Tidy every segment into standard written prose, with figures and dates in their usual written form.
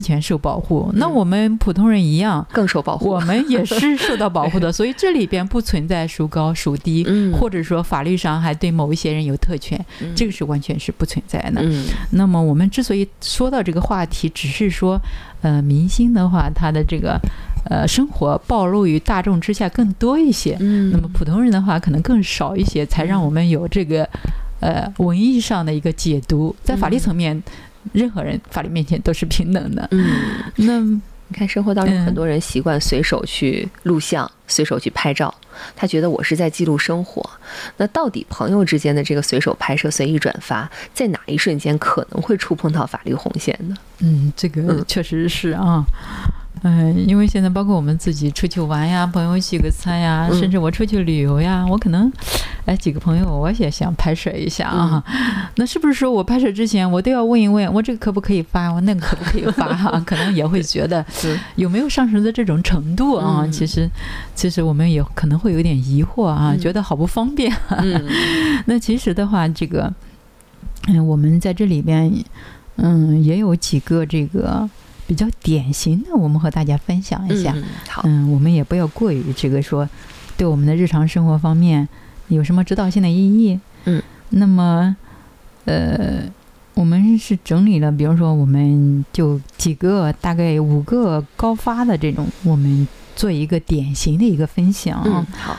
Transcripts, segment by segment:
权受保护，那我们普通人一样更受保护， 我们也是受到保护的。所以这里边不存在孰高孰低，或者说法律上还对某一些人有特权，这个是完全是不存在的。那么我们之所以说到这个话题，只是说明星的话，他的这个生活暴露于大众之下更多一些，那么普通人的话可能更少一些，才让我们有这个文艺上的一个解读。在法律层面，任何人法律面前都是平等的。那你看生活当中很多人习惯随手去录像，随手去拍照，他觉得我是在记录生活。那到底朋友之间的这个随手拍摄、随意转发，在哪一瞬间可能会触碰到法律红线呢？ 这个确实是啊。因为现在包括我们自己出去玩呀，朋友聚个餐呀，甚至我出去旅游呀，我可能几个朋友我也想拍摄一下啊。那是不是说我拍摄之前我都要问一问，我这个可不可以发，我那个可不可以发可能也会觉得有没有上升的这种程度啊。其实我们也可能会有点疑惑啊，觉得好不方便。那其实的话，这个我们在这里边也有几个这个比较典型的，我们和大家分享一下。 好， 我们也不要过于这个说对我们的日常生活方面有什么指导性的意义。那么我们是整理了，比如说我们就几个大概5个高发的这种，我们做一个典型的一个分享。 好，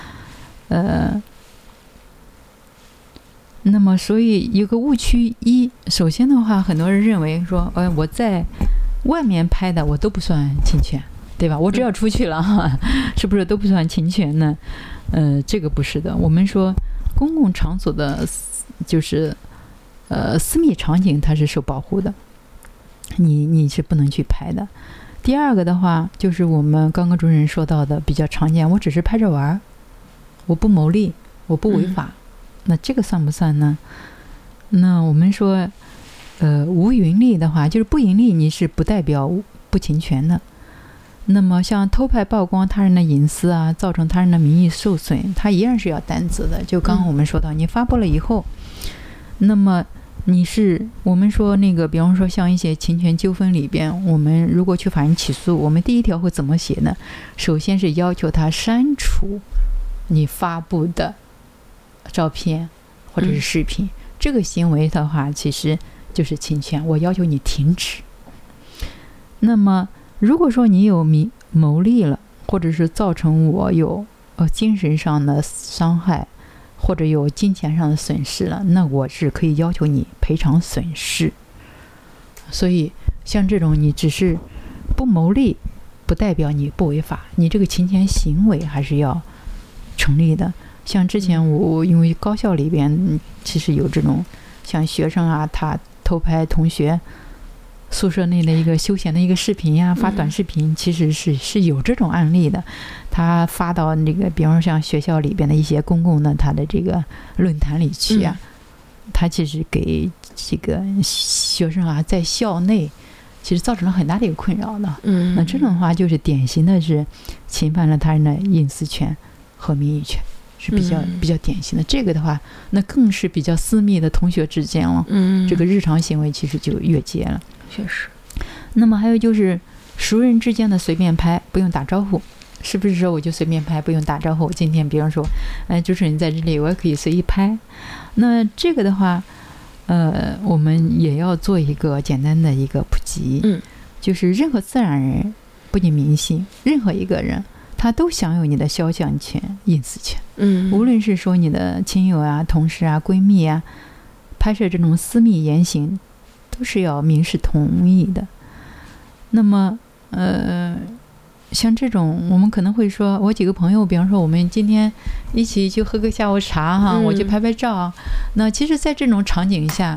那么所以有个误区一，首先的话，很多人认为说我在外面拍的我都不算侵权，对吧？我只要出去了是不是都不算侵权呢？这个不是的。我们说公共场所的就是私密场景它是受保护的，你是不能去拍的。第二个的话，就是我们刚刚主任说到的比较常见，我只是拍着玩，我不牟利，我不违法，那这个算不算呢？那我们说无盈利的话，就是不盈利，你是不代表不侵权的。那么像偷拍曝光他人的隐私啊，造成他人的名誉受损，他依然是要担责的。就刚刚我们说到，你发布了以后，那么我们说那个，比方说像一些侵权纠纷里边，我们如果去法院起诉，我们第一条会怎么写呢？首先是要求他删除你发布的照片或者是视频，这个行为的话其实就是侵权，我要求你停止。那么如果说你有牟利了，或者是造成我有精神上的伤害，或者有金钱上的损失了，那我是可以要求你赔偿损失。所以像这种你只是不牟利，不代表你不违法，你这个侵权行为还是要成立的。像之前我因为高校里边其实有这种像学生啊，他偷拍同学宿舍内的一个休闲的一个视频呀，发短视频，其实是有这种案例的。他发到那个比方说像学校里边的一些公共的他的这个论坛里去啊，他其实给这个学生啊在校内其实造成了很大的一个困扰的。那这种的话就是典型的是侵犯了他人的隐私权和名誉权，是比较典型的。这个的话，那更是比较私密的同学之间了。这个日常行为其实就越界了。 确实。 那么还有就是熟人之间的随便拍，不用打招呼，是不是说我就随便拍，不用打招呼？今天比方说，主持人在这里，我也可以随意拍。那这个的话，我们也要做一个简单的一个普及。就是任何自然人，不仅明星，任何一个人，他都享有你的肖像权、隐私权。无论是说你的亲友啊、同事啊、闺蜜啊，拍摄这种私密言行，都是要民事同意的。那么像这种我们可能会说，我几个朋友比方说我们今天一起去喝个下午茶哈，我去拍拍照。那其实在这种场景下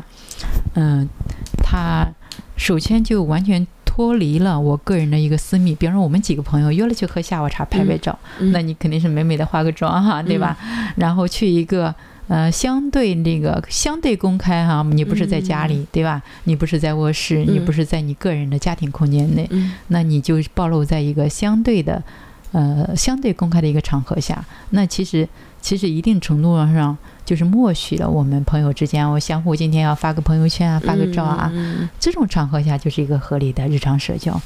他首先就完全脱离了我个人的一个私密。比方说我们几个朋友约了去喝下午茶拍拍照，那你肯定是美美的化个妆哈，对吧？然后去一个相对公开哈，你不是在家里，对吧？你不是在卧室，你不是在你个人的家庭空间内，那你就暴露在一个相对公开的一个场合下。那其实其实一定程度上就是默许了我们朋友之间，我相互今天要发个朋友圈啊，发个照啊，这种场合下就是一个合理的日常社交。